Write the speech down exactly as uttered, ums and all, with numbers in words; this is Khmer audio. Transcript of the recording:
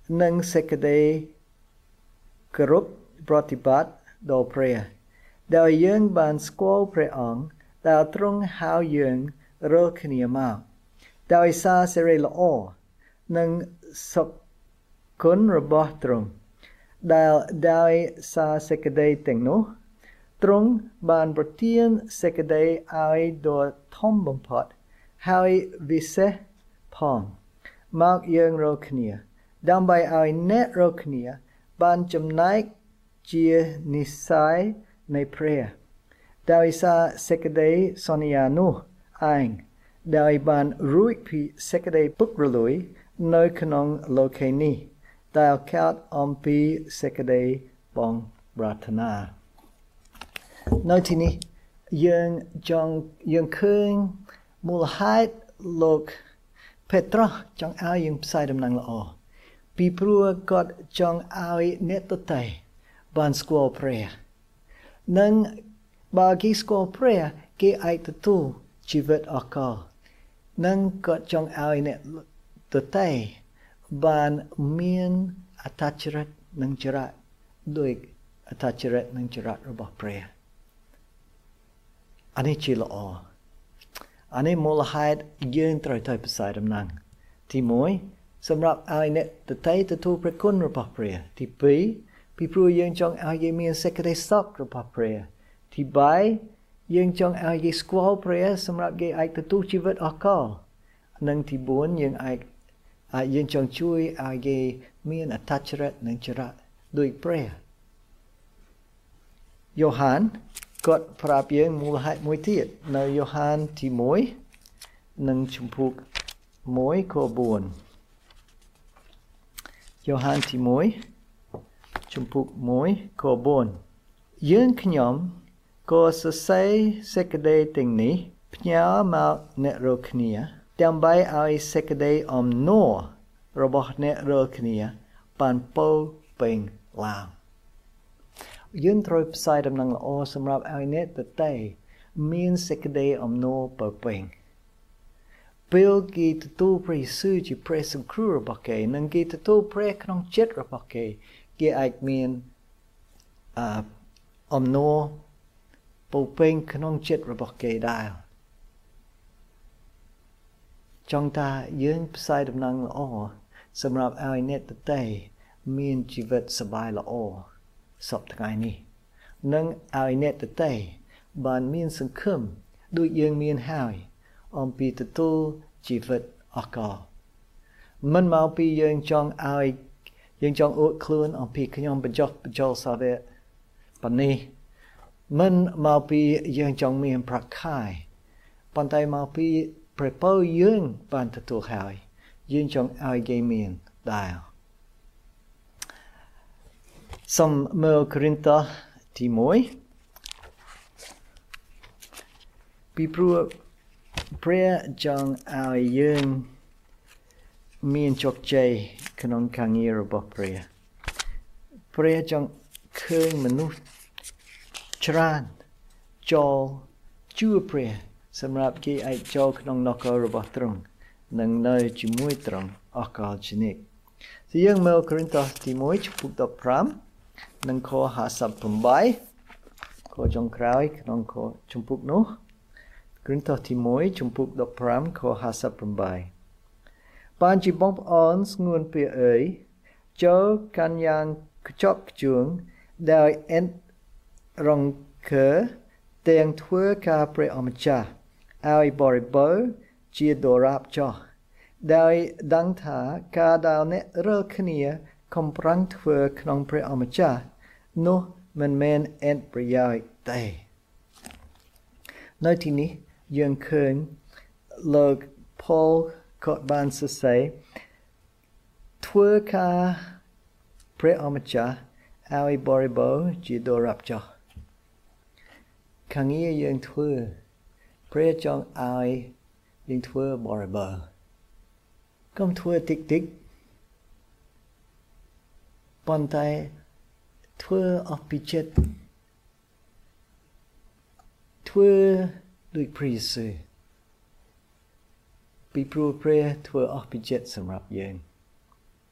និងសេចក្តីគោរពប្រតិបត្តិដល់ព្រះដោយយើងបានស្គាល់ព្រះអង្គដែលទ្រង់ហៅយើងរាល់គ្នាមកដោយសារសេរីល្អនិងសុខគុណរបស់ទ្រង់ដែលដោយសារសេចក្តីទាំងនោះទ្រង់បានប្រទានសេចក្តីឲ្យដ៏ធំបំផុតហើយវិសេសផងមកយើងរាល់គ្នាដើម្បីឲ្យអ្នករាល់គ្នាបានចំណែកជានិស្ស័យនៃព្រះដោយសារសេចក្តីសន្យានោះឯងដោយបានរួចពីសេចក្តីពុករលួយនៅក្នុងលោកនេះដែលកើតអំពីសេចក្តីបងប្រាថ្នានៅទីនេះយើងចង់យើងឃើញមូលហេតុលោកពេត្រុសចង់ឲ្យយើងផ្សាយដំណឹងល្អពីព្រោះគាត់ចង់ឲ្យអ្នកដទៃបានស្គាល់ព្រះនិងបើគេស្គាល់ព្រះគេអាចទទួលជីវិតអកលនិងគាត់ចង់ឲ្យអ្នកដទៃបានមានអត្តចរិតនិងចរិតដោយអត្តចរិតនិងចរិតរបស់ព្រះអានេះជាល្អអានេះមូលហេតុយើងត្រូវតែផ្សាយដំណឹងទីមួយសម្រាប់ឲ្យអ្នកដទៃទទួលព្រះគុណរបស់ព្រះទីពីរពីព្រោះយើងចង់ឲ្យគេមានសេចក្តីសុខរបស់ព្រះទីបីយើងចង់ឲ្យគេស្គាល់ព្រះសម្រាប់គេអាចទទួលជីវិតអកលនិងទីបួនយើងអាចយើងចង់ជួយឲ្យគេមានអត្តចរិតនិងចរិតដូចព្រះយ៉ូហានគាត់ប្រាប់យើងមូលហេតុមួយទៀតនៅយ៉ូហានទីមួយនិងជំពូកមួយខបួនយ៉ូហានទីមួយជំពូកមួយខបួនយើងខ្ញុំក៏សរសេរសេចក្តីទាំងនេះផ្ញើមកអ្នករាល់គ្នាដើម្បីឲ្យសេចក្តីអំណររបស់អ្នករាល់គ្នាបានពោពេញឡើងយើងត្រូវផ្សាយដំណឹងល្អសម្រាប់ឲ្យអ្នកដទៃមានសេចក្តីអំណរពោពេញពេលគេទទួលព្រះយេស៊ូវជាព្រះសង្គ្រោះរបស់គេនិងគេទទួលព្រះក្នុងចិត្តរបស់គេគេអាចមានអឺអំណរពោពេញក្នុងចិត្តរបស់គេដែរចង់ថាយើងផ្សាយដំណឹងល្អសម្រាប់ឲ្យអ្នកដទៃមានជីវិតសប្បាយល្អសពថ្ងៃនេះនិងឲ្យអ្នកដទៃបានមានសង្ឃឹមដូចយើងមានហើយអំពីទទួលជីវិតអកលមិនមកពីយើងចង់ឲ្យយើងចង់អួតខ្លួនអំពីខ្ញុំបញ្ចុះបញ្ចូលសាវកប៉ុណ្នេះមិនមកពីយើងចង់មានប្រាក់ខែប៉ុន្តែមកពីព្រះពរយើងបានទទួលហើយយើងចង់ឲ្យគេមានដែរសូមមើលកូរិនថូសទីមួយពីព្រោះព្រះចង់ឲ្យយើងមានជោគជ័យក្នុងការងាររបស់ព្រះព្រះចង់ឃើញមនុស្សច្រើនចូលជួបព្រះសម្រាប់គេអាចចូលក្នុងនគររបស់ទ្រង់និងនៅជាមួយទ្រង់អកលជានិច្ចthìយើងមើលកូរិនថូសទីមួយជំពូកដប់ប្រាំនិងខห้าสิบแปดខចុងក្រោយក្នុងខជំពូកនោះកូរិនថូសទីមួយជំពូកដប់ប្រាំខห้าสิบแปดបានជាបងប្អូនស្ងួនពៀអើយចូលកាន់យ៉ាងខ្ជាប់ខ្ជួងដោយអិនរងកើទាំងធ្វើការព្រះអម្ចាស់ឲ្យបរិបូរណ៍ជាដរាបចោះដោយដឹងថាការដែលអ្នករាល់គ្នាកំប្រឹងធ្វើក្នុងព្រះអម្ចាស់នោះមិនមែនអិនប្រយោជន៍ទេនៅទីនេះយើងឃើញលោកផលគាត់បានសរសេរធ្វើការព្រះអម្ចាស់ឲ្យបរិបូរណ៍ជាដរាបចោះខាងងារយើងធ្វើព្រះចង់ឲ្យយើងធ្វើបរិបូរណ៍កុំធ្វើតិចតិចប៉ុន្តែធ្វើអស់ពីចិត្តធ្វើដោយព្រះយេស៊ូវពីព្រោះព្រះធ្វើអស់ពីចិត្តសម្រាប់យើង